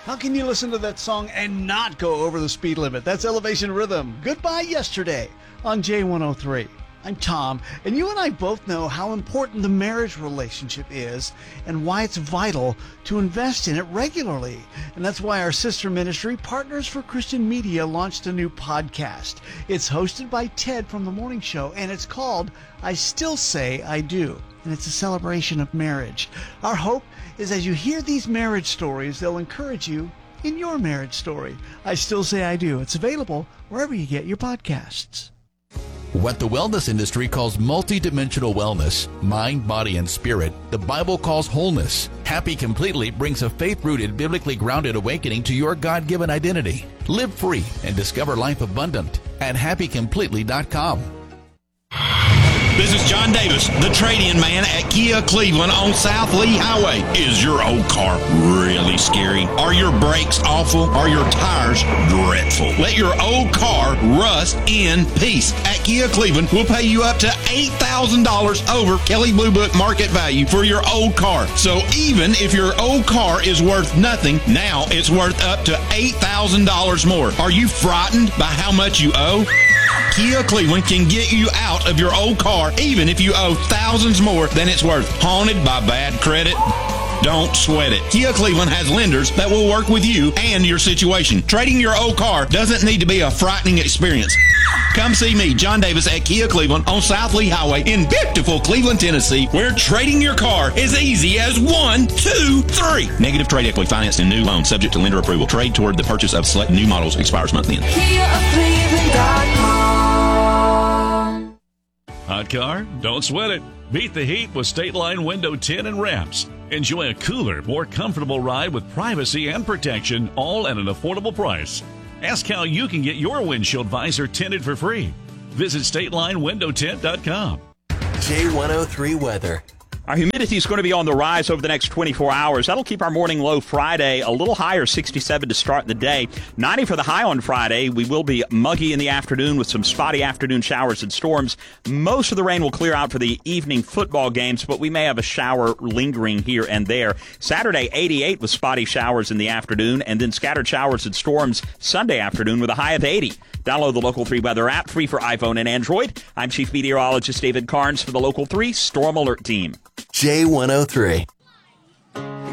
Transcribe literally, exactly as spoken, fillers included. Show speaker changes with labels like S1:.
S1: How can you listen to that song and not go over the speed limit? That's Elevation Rhythm. Goodbye Yesterday on J one oh three. I'm Tom, and you and I both know how important the marriage relationship is and why it's vital to invest in it regularly. And that's why our sister ministry, Partners for Christian Media, launched a new podcast. It's hosted by Ted from The Morning Show, and it's called I Still Say I Do. And it's a celebration of marriage. Our hope is as you hear these marriage stories, they'll encourage you in your marriage story. I Still Say I Do. It's available wherever you get your podcasts.
S2: What the wellness industry calls multidimensional wellness, mind, body, and spirit, the Bible calls wholeness. Happy Completely brings a faith-rooted, biblically grounded awakening to your God-given identity. Live free and discover life abundant at happy completely dot com.
S3: This is John Davis, the trade-in man at Kia Cleveland on South Lee Highway. Is your old car really scary? Are your brakes awful? Are your tires dreadful? Let your old car rust in peace. At Kia Cleveland, we'll pay you up to eight thousand dollars over Kelley Blue Book market value for your old car. So even if your old car is worth nothing, now it's worth up to eight thousand dollars more. Are you frightened by how much you owe? Kia Cleveland can get you out of your old car even if you owe thousands more than it's worth. Haunted by bad credit? Don't sweat it. Kia Cleveland has lenders that will work with you and your situation. Trading your old car doesn't need to be a frightening experience. Come see me, John Davis, at Kia Cleveland on South Lee Highway in beautiful Cleveland, Tennessee, where trading your car is easy as one, two, three. Negative trade equity financed in new loans subject to lender approval. Trade toward the purchase of select new models expires month end.
S4: Kia of Cleveland dot com.
S5: Hot car? Don't sweat it. Beat the heat with State Line Window Tint and Wraps. Enjoy a cooler, more comfortable ride with privacy and protection, all at an affordable price. Ask how you can get your windshield visor tinted for free. Visit state line window tint dot com.
S6: J one oh three weather.
S7: Our humidity is going to be on the rise over the next twenty-four hours. That'll keep our morning low Friday a little higher, sixty-seven to start the day. ninety for the high on Friday. We will be muggy in the afternoon with some spotty afternoon showers and storms. Most of the rain will clear out for the evening football games, but we may have a shower lingering here and there. Saturday, eighty-eight with spotty showers in the afternoon, and then scattered showers and storms Sunday afternoon with a high of eighty. Download the Local three weather app, free for iPhone and Android. I'm Chief Meteorologist David Carnes for the Local three Storm Alert Team.
S6: J one oh three.